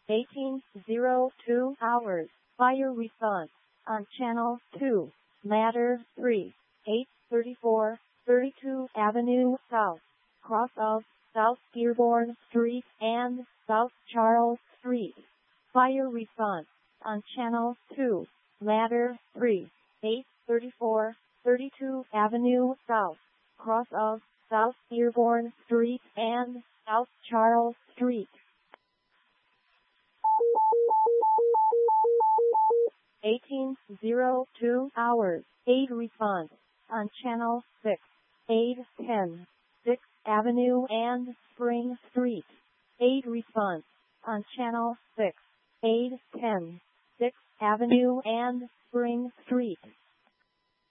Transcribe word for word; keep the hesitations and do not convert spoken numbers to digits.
eighteen oh two hours. Fire response on channel two. Ladder three. eight thirty-four, thirty-two Avenue South. Cross of South Dearborn Street and South Charles Street. Fire response on channel two. Ladder three. eight thirty-four, thirty-two Avenue South. Cross of South Dearborn Street and South Charles Street. eighteen oh two hours. Aid response on channel six. Aid ten. sixth Avenue and Spring Street. Aid response on channel six. Aid ten. sixth Avenue and Spring Street.